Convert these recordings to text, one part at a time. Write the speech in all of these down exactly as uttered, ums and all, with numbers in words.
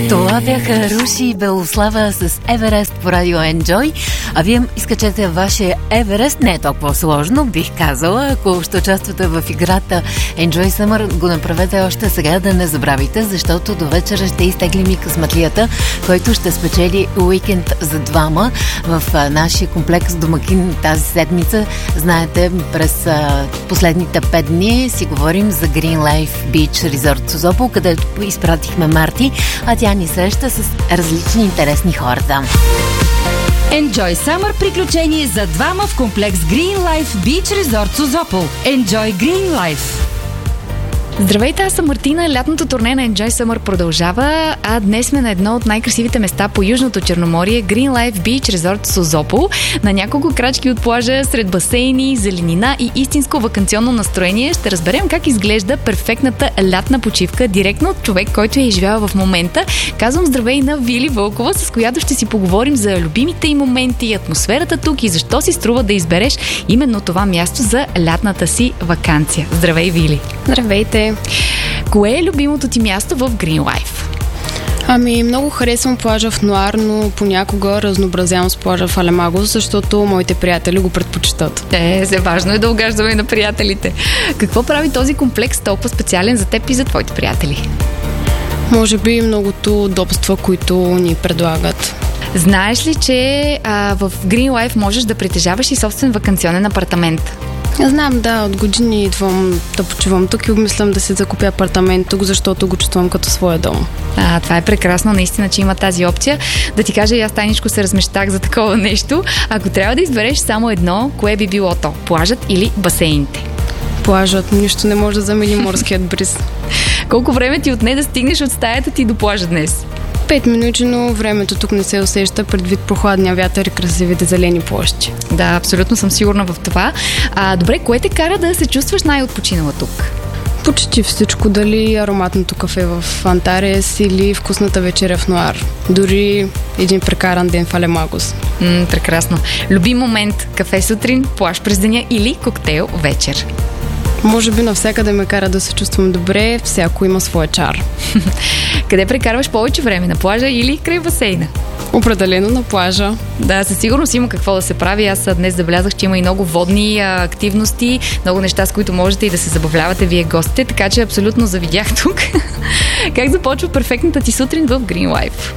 Това бяха Руши и Белослава с Еверест по радио Enjoy. А вие изкачете вашия Еверест. Не е толкова сложно, бих казала. Ако ще участвате в играта Enjoy Summer, го направете още сега, да не забравите, защото до вечера ще изтеглим и късметлията, който ще спечели уикенд за двама в а, нашия комплекс домакин тази седмица. Знаете, през а, последните пет дни си говорим за Green Life Beach Resort Созопол, където изпратихме Марти, а тя ни среща с различни интересни хора там. Enjoy Summer приключение за двама в комплекс Green Life Beach Resort Созопол. Enjoy Green Life. Здравейте, аз съм Мартина. Лятното турне на Enjoy Summer продължава, а днес сме на едно от най-красивите места по Южното Черноморие, Green Life Beach Resort Созопол. На няколко крачки от плажа, сред басейни, зеленина и истинско ваканционно настроение, ще разберем как изглежда перфектната лятна почивка директно от човек, който я изживява в момента. Казвам здравей на Вили Вълкова, с която ще си поговорим за любимите й моменти, атмосферата тук и защо си струва да избереш именно това място за лятната си ваканция. Здравей, Вили! Здравейте! Кое е любимото ти място в Green Life? Ами, много харесвам плажа в Нуар, но понякога разнообразявам с плажа в Алемагос, защото моите приятели го предпочитат. Е, се важно е да угаждаме на приятелите. Какво прави този комплекс толкова специален за теб и за твоите приятели? Може би многото удобства, които ни предлагат. Знаеш ли, че а, в Green Life можеш да притежаваш и собствен ваканционен апартамент? Знам, да, от години идвам да почивам тук и обмислям да си закупя апартамент тук, защото го чувствам като своя дом. А, това е прекрасно, наистина, че има тази опция. Да ти кажа, и аз тайничко се размещах за такова нещо. Ако трябва да избереш само едно, кое би било то? Плажът или басейните? Плажът, нищо не може да замени морският бриз. Колко време ти отне да стигнеш от стаята ти до плажа днес? Пет минути, но времето тук не се усеща предвид прохладния вятър и красивите зелени площи. Да, абсолютно съм сигурна в това. А, добре, кое те кара да се чувстваш най-отпочинала тук? Почти всичко, дали ароматното кафе в Антарес или вкусната вечеря в Нуар. Дори един прекаран ден в Алемагос. М, прекрасно. Любим момент: кафе сутрин, плаж през деня или коктейл вечер? Може би навсякъде ме кара да се чувствам добре, всяко има своя чар. Къде прекарваш повече време? На плажа или край басейна? Определено на плажа. Да, със сигурност има какво да се прави. Аз днес забелязах, че има и много водни а, активности, много неща, с които можете и да се забавлявате вие гостите, така че абсолютно завидях тук. Как започва перфектната ти сутрин в Green Life?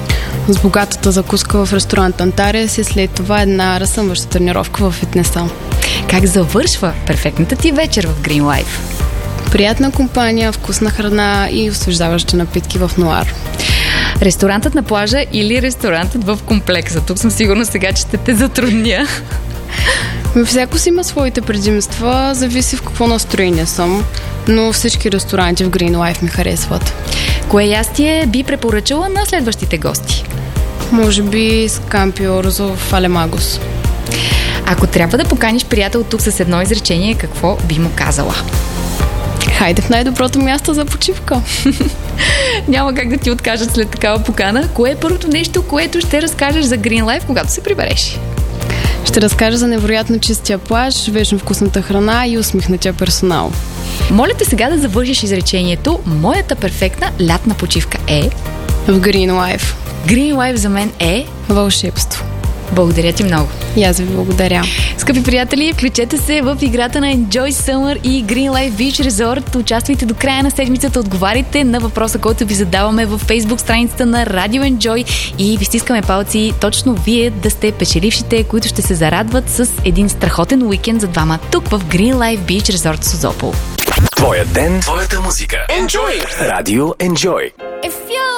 С богатата закуска в ресторант Антарес и след това една разсъмваща тренировка в фитнеса. Как завършва перфектната ти вечер в Green Life? Приятна компания, вкусна храна и освеждаващи напитки в Нуар. Ресторантът на плажа или ресторантът в комплекса? Тук съм сигурна сега, че ще те затрудня. Всяко си има своите предимства, зависи в какво настроение съм, но всички ресторанти в Green Life ми харесват. Кое ястие би препоръчала на следващите гости? Може би скампи орзо в Алемагос. Ако трябва да поканиш приятел тук с едно изречение, какво би му казала? Хайде в най-доброто място за почивка. Няма как да ти откажат след такава покана. Кое е първото нещо, което ще разкажеш за Green Life, когато се прибереш? Ще разкажа за невероятно чистия плаж, вечно вкусната храна и усмихнатия персонал. Моля те сега да завършиш изречението: моята перфектна лятна почивка е... в Green Life. Green Life за мен е... вълшебство. Благодаря ти много. И аз ви благодаря. Скъпи приятели, включете се в играта на Enjoy Summer и Green Life Beach Resort. Участвайте до края на седмицата, отговаряйте на въпроса, който ви задаваме във Facebook страницата на Radio Enjoy и ви стискаме палци точно вие да сте печелившите, които ще се зарадват с един страхотен уикенд за двама тук в Green Life Beach Resort Созопол. Твоя ден, твоята музика. Enjoy! Radio Enjoy.